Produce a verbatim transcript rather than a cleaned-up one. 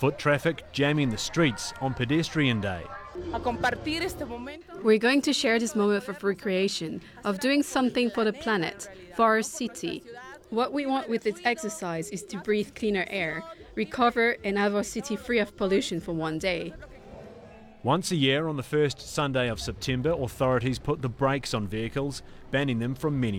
Foot traffic jamming the streets on Pedestrian Day. We're going to share this moment of recreation, of doing something for the planet, for our city. What we want with this exercise is to breathe cleaner air, recover and have our city free of pollution for one day. Once a year on the first Sunday of September, authorities put the brakes on vehicles, banning them from many